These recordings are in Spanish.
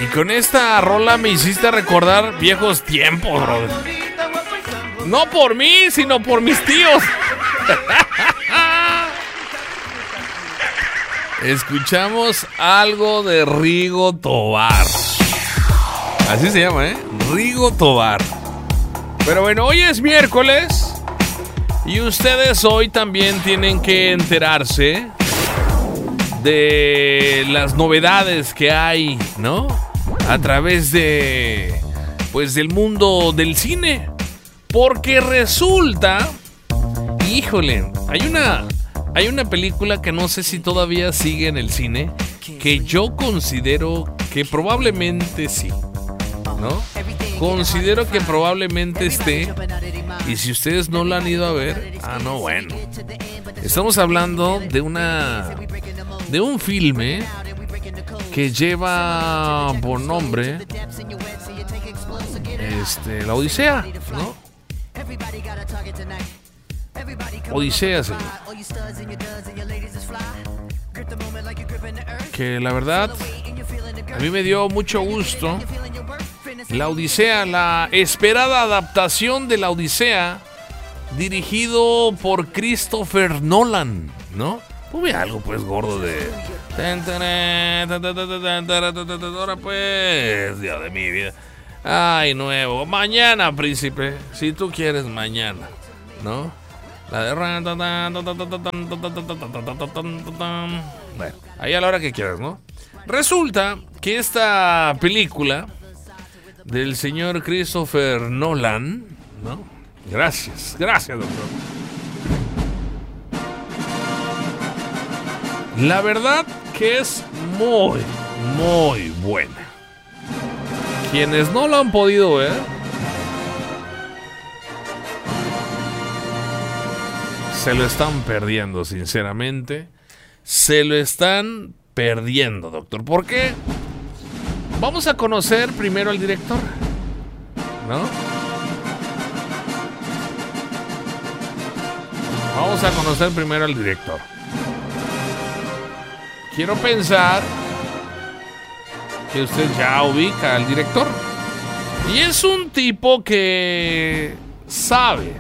con esta rola me hiciste recordar viejos tiempos, brother. No por mí, sino por mis tíos. Escuchamos algo de Rigo Tobar. Así se llama, Rigo Tobar. Pero bueno, hoy es miércoles y ustedes hoy también tienen que enterarse de las novedades que hay, ¿no? A través de, pues, del mundo del cine. Porque resulta, híjole, hay una película que no sé si todavía sigue en el cine, que yo considero que probablemente sí, ¿no? Considero que probablemente esté. Y si ustedes no la han ido a ver, no, bueno. Estamos hablando de un filme que lleva por nombre La Odisea, ¿no? Odisea, señor. Que la verdad, a mí me dio mucho gusto. La Odisea, la esperada adaptación de La Odisea, dirigido por Christopher Nolan, ¿no? Ponme algo, pues, gordo de... Ahora, pues, Dios de mi vida. Ay, nuevo. Mañana, príncipe. Si tú quieres, mañana, ¿no? La de... Bueno, ahí a la hora que quieras, ¿no? Resulta que esta película del señor Christopher Nolan, ¿no? Gracias, doctor. La verdad que es muy, muy buena. Quienes no lo han podido ver, se lo están perdiendo, sinceramente. Se lo están perdiendo, doctor. ¿Por qué? Vamos a conocer primero al director, ¿no? Vamos a conocer primero al director. Quiero pensar que usted ya ubica al director. Y es un tipo que sabe,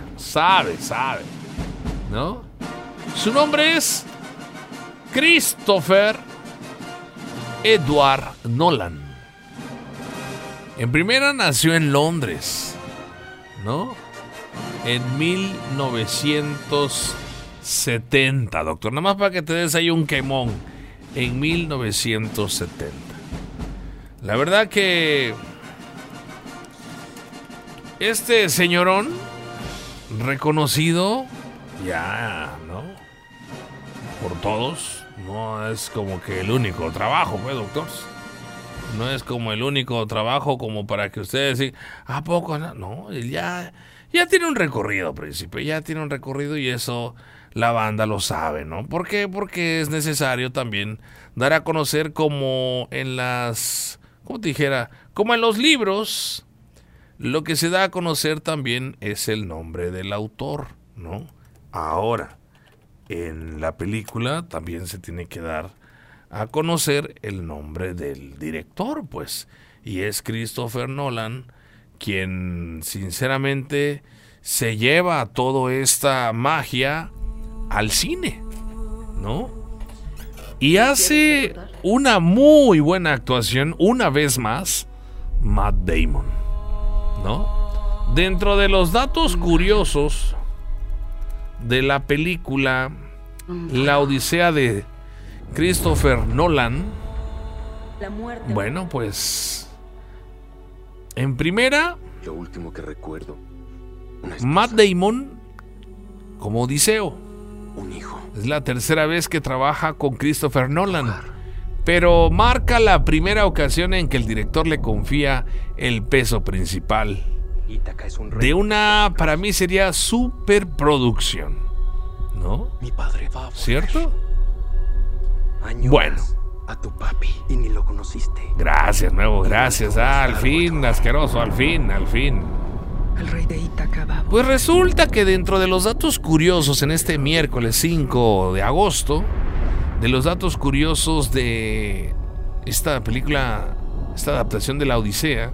¿no? Su nombre es Christopher Edward Nolan. En primera nació en Londres, ¿no? En 1970, doctor. Nada más para que te des ahí un quemón. En 1970. La verdad que este señorón reconocido ya, ¿no? Por todos. No es como que el único trabajo, pues, doctor. No es como el único trabajo como para que ustedes digan, ¿a poco? No, él ya tiene un recorrido, príncipe. Ya tiene un recorrido y eso la banda lo sabe, ¿no? ¿Por qué? Porque es necesario también dar a conocer como en las... ¿Cómo te dijera? Como en los libros, lo que se da a conocer también es el nombre del autor, ¿no? Ahora, en la película también se tiene que dar a conocer el nombre del director, pues, y es Christopher Nolan, quien sinceramente se lleva toda esta magia al cine, ¿no? Y hace una muy buena actuación, una vez más, Matt Damon, ¿no? Dentro de los datos curiosos de la película La Odisea de Christopher Nolan, bueno, pues en primera, lo último que recuerdo, Matt Damon como Odiseo. Un hijo. Es la tercera vez que trabaja con Christopher Nolan, pero marca la primera ocasión en que el director le confía el peso principal de una, para mí sería superproducción, ¿no? Mi padre va a ¿cierto? Añoras bueno, a tu papi y ni lo conociste. Gracias, nuevo, gracias. Al fin, asqueroso, al fin. El rey de Ítaca va. Pues resulta que dentro de los datos curiosos en este miércoles 5 de agosto, de los datos curiosos de esta película esta adaptación de la Odisea,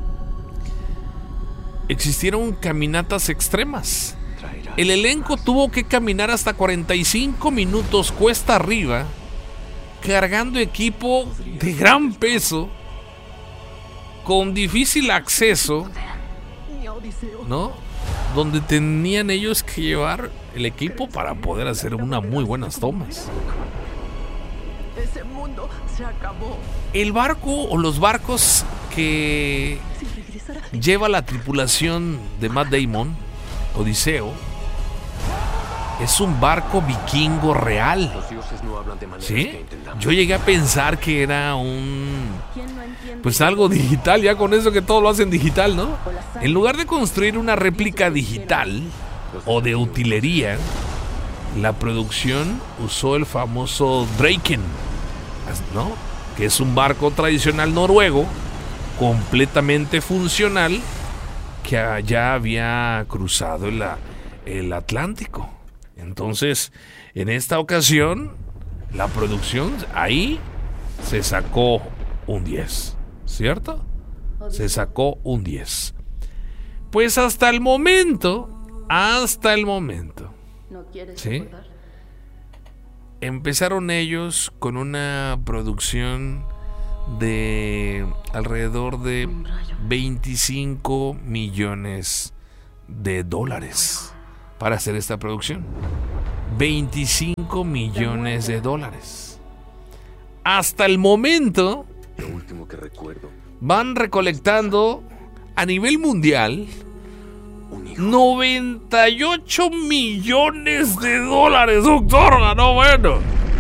existieron caminatas extremas. El elenco tuvo que caminar hasta 45 minutos cuesta arriba, cargando equipo de gran peso, con difícil acceso, ¿no? Donde tenían ellos que llevar el equipo para poder hacer unas muy buenas tomas. Ese mundo se acabó. El barco o los barcos que lleva la tripulación de Matt Damon, Odiseo, es un barco vikingo real. Los dioses no hablan de maneras ¿Sí? que entendamos. Yo llegué a pensar que era pues algo digital, ya con eso que todo lo hacen digital, ¿no? En lugar de construir una réplica digital o de utilería, la producción usó el famoso Draken, ¿no? Que es un barco tradicional noruego, completamente funcional, que ya había cruzado el Atlántico. Entonces, en esta ocasión, la producción ahí se sacó un 10, ¿cierto? Se sacó un 10. Pues hasta el momento, ¿sí? Empezaron ellos con una producción de alrededor de 25 millones de dólares para hacer esta producción. 25 millones de dólares. Hasta el momento Lo último que recuerdo, van recolectando a nivel mundial un hijo. 98 millones de dólares, doctor. Ah, no, bueno.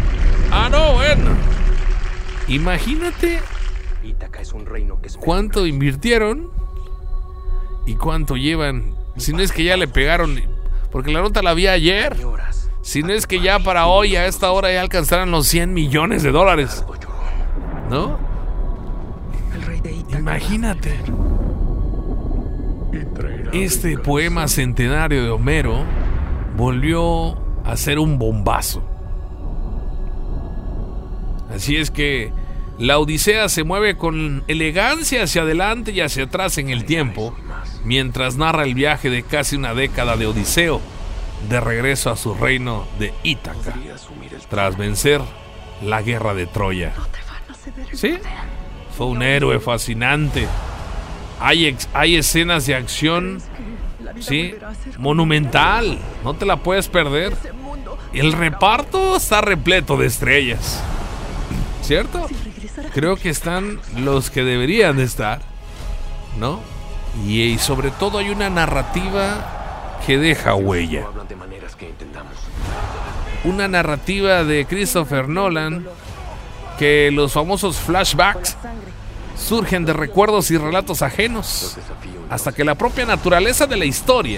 Imagínate Ítaca es un reino que espera cuánto un rey. invirtieron y cuánto llevan. Si no es que ya le pegaron, porque la nota la vi ayer. Añoras Si no a es tu que papi ya para y hoy, ni a lo esta hora, ya alcanzaran los 100 millones de dólares, Largo llorón. ¿no? El rey de Ítaca. Imagínate. Este poema centenario de Homero volvió a ser un bombazo. Así es que la Odisea se mueve con elegancia hacia adelante y hacia atrás en el tiempo, mientras narra el viaje de casi una década de Odiseo de regreso a su reino de Ítaca, Podría asumir el tras vencer la guerra de Troya. No te van a ceder el ¿Sí? poder. Fue un héroe fascinante. Hay escenas de acción, La vida ¿sí? volverá a ser Monumental. No te la puedes perder. ese mundo. El reparto está repleto de estrellas, ¿cierto? Si regresara Creo que están los que deberían de estar, ¿no? Y sobre todo hay una narrativa que deja huella. No hablan de maneras que entendamos. Una narrativa de Christopher Nolan, que los famosos flashbacks surgen de recuerdos y relatos ajenos, Los desafío en hasta que la propia naturaleza de la historia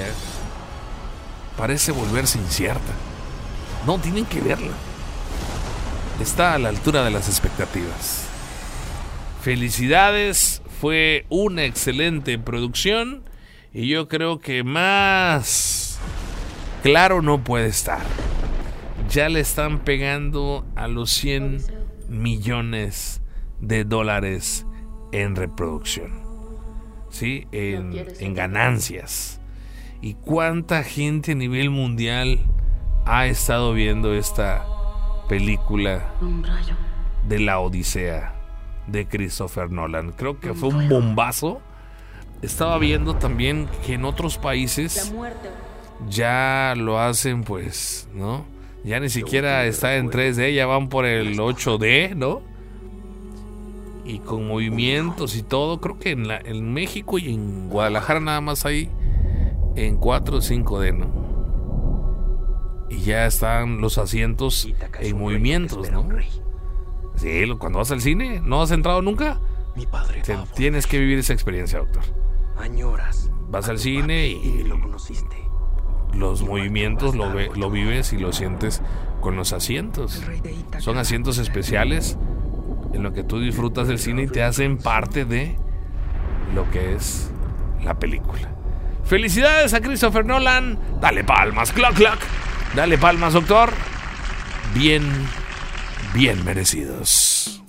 parece volverse incierta. No, tienen que verla. Está a la altura de las expectativas. Felicidades, fue una excelente producción y yo creo que más claro no puede estar. Ya le están pegando a los 100 millones de dólares en reproducción, ¿sí? En ganancias. ¿Y cuánta gente a nivel mundial ha estado viendo esta película de la Odisea de Christopher Nolan? Creo que fue un bombazo. Estaba viendo también que en otros países ya lo hacen, pues, ¿no? Ya ni siquiera está en 3D, ya van por el 8D, ¿no? Y con movimientos y todo. Creo que en México y en Guadalajara nada más hay en 4 o 5D, ¿no? Y ya están los asientos Ítaca es en un movimientos, reino que ¿no? espera un rey. Sí, cuando vas al cine, ¿no has entrado nunca? Mi padre va a volver. Tienes que vivir esa experiencia, doctor. Añoras Vas a al tu cine papi y ni lo conociste. los movimientos lo vives y lo sientes con los asientos. El rey de Ítaca. Son asientos especiales en lo que tú disfrutas del cine y te hacen parte de lo que es la película. Felicidades a Christopher Nolan. Dale palmas, clock, clock. Dale palmas, doctor. Bien merecidos.